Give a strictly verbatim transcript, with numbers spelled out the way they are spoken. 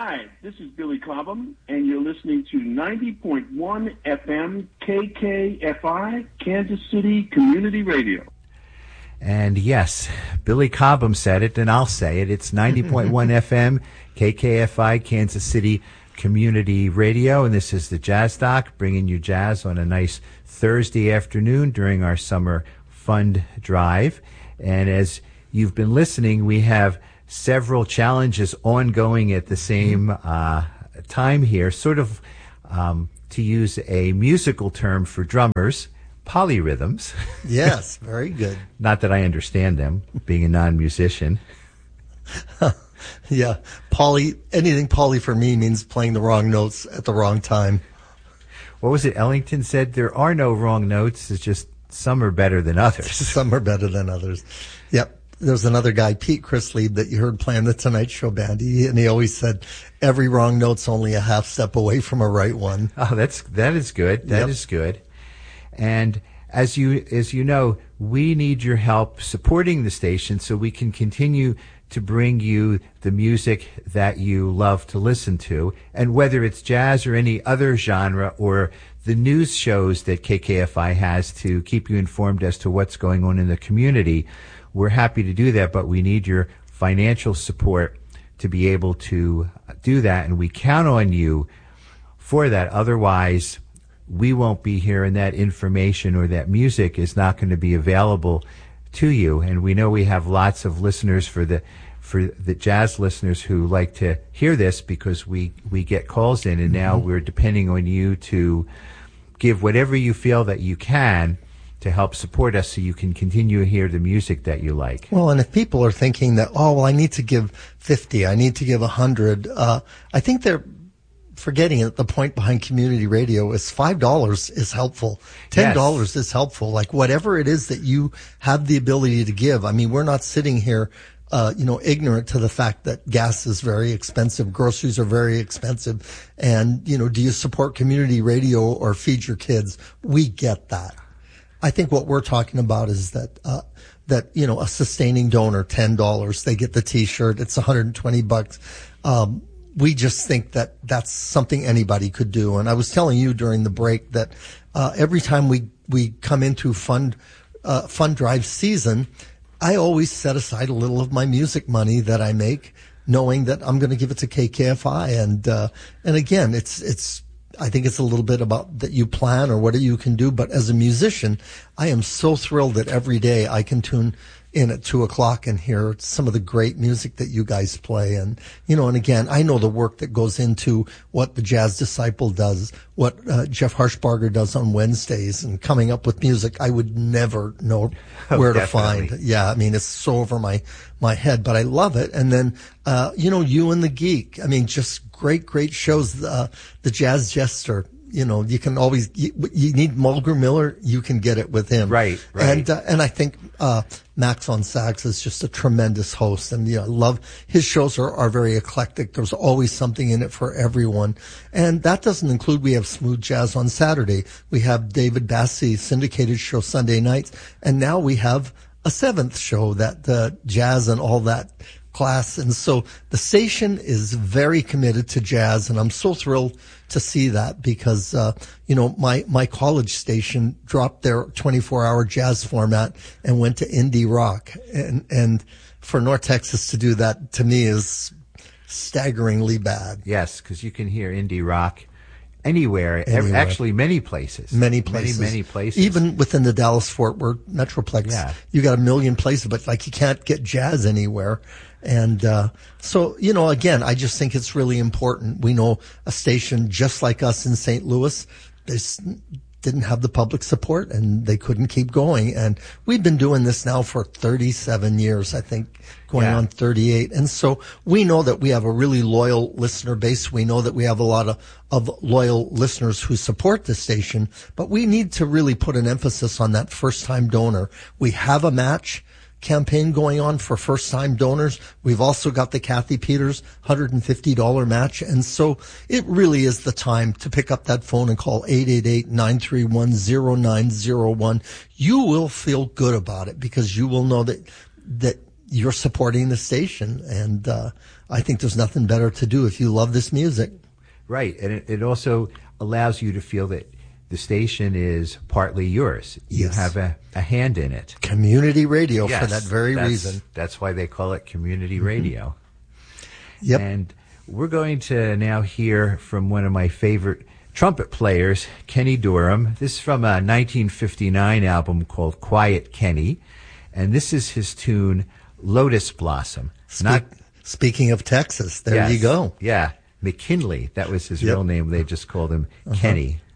Hi, this is Billy Cobham, and you're listening to ninety point one F M K K F I, Kansas City Community Radio. And yes, Billy Cobham said it, and I'll say it. It's ninety point one F M K K F I, Kansas City Community Radio, and this is the Jazz Doc, bringing you jazz on a nice Thursday afternoon during our summer fund drive. And as you've been listening, we have several challenges ongoing at the same uh, time here, sort of, um, to use a musical term for drummers, polyrhythms. Yes, very good. Not that I understand them, being a non-musician. Yeah, poly, anything poly for me means playing the wrong notes at the wrong time. What was it Ellington said? There are no wrong notes, it's just some are better than others. Some are better than others. Yep. There's another guy, Pete Chrisley, that you heard playing the Tonight Show band. He, and he always said, every wrong note's only a half step away from a right one. Oh, that's, that is good. That Yep. is good. And as you, as you know, we need your help supporting the station so we can continue to bring you the music that you love to listen to. And whether it's jazz or any other genre or the news shows that K K F I has to keep you informed as to what's going on in the community, we're happy to do that, but we need your financial support to be able to do that, and we count on you for that. Otherwise, we won't be here, and that information or that music is not going to be available to you. And we know we have lots of listeners for the for the jazz listeners who like to hear this because we, we get calls in, and now we're depending on you to give whatever you feel that you can to help support us so you can continue to hear the music that you like. Well, and if people are thinking that, oh, well, I need to give fifty, I need to give one hundred, uh, I think they're forgetting that the point behind community radio is five dollars is helpful. ten dollars yes. is helpful. Like whatever it is that you have the ability to give. I mean, we're not sitting here, uh, you know, ignorant to the fact that gas is very expensive, groceries are very expensive. And, you know, do you support community radio or feed your kids? We get that. I think what we're talking about is that, uh, that, you know, a sustaining donor, ten dollars, they get the t-shirt, it's one hundred twenty bucks. Um, we just think that that's something anybody could do. And I was telling you during the break that, uh, every time we, we come into fund, uh, fund drive season, I always set aside a little of my music money that I make, knowing that I'm going to give it to K K F I. And, uh, and again, it's, it's, I think it's a little bit about that you plan or what you can do. But as a musician, I am so thrilled that every day I can tune in at two o'clock and hear some of the great music that you guys play. And, you know, and again, I know the work that goes into what the Jazz Disciple does, what uh, Jeff Harshbarger does on Wednesdays, and coming up with music I would never know where oh, to find. Yeah, I mean, it's so over my, my head, but I love it. And then, uh, you know, you and the Geek, I mean, just great, great shows. Uh, the Jazz Jester, you know, you can always, you, you need Mulgrew Miller, you can get it with him. Right, right. And, uh, and I think, uh, Max on sax is just a tremendous host. And, you know, I love his shows are, are very eclectic. There's always something in it for everyone. And that doesn't include, we have Smooth Jazz on Saturday. We have David Bassey's syndicated show Sunday nights. And now we have a seventh show that, uh, jazz and all that class. And so the station is very committed to jazz, and I'm so thrilled to see that because, uh, you know, my, my college station dropped their twenty-four hour jazz format and went to indie rock. And, and for North Texas to do that to me is staggeringly bad. Yes, because you can hear indie rock anywhere, Anywhere. actually many places. Many places. Many, many places. Even within the Dallas-Fort Worth Metroplex, Yeah. you got a million places, but like you can't get jazz anywhere. And, uh, so, you know, again, I just think it's really important. We know a station just like us in Saint Louis, they s- didn't have the public support and they couldn't keep going. And we've been doing this now for thirty-seven years, I think, going Yeah. on thirty-eight. And so we know that we have a really loyal listener base. We know that we have a lot of, of loyal listeners who support the station, but we need to really put an emphasis on that first time donor. We have a match campaign going on for first-time donors. We've also got the Kathy Peters one hundred fifty dollars match. And so it really is the time to pick up that phone and call eight eight eight, nine three one, zero nine zero one. You will feel good about it because you will know that, that you're supporting the station. And uh, I think there's nothing better to do if you love this music. Right. And it, it also allows you to feel that the station is partly yours. You Yes. have a, a hand in it. Community radio Yes, for that very that's, reason. That's why they call it community radio. Yep. And we're going to now hear from one of my favorite trumpet players, Kenny Dorham. This is from a nineteen fifty-nine album called Quiet Kenny. And this is his tune, Lotus Blossom. Speak, Not speaking of Texas, there yes, you go. Yeah. McKinley. That was his Yep. real name. They just called him Kenny.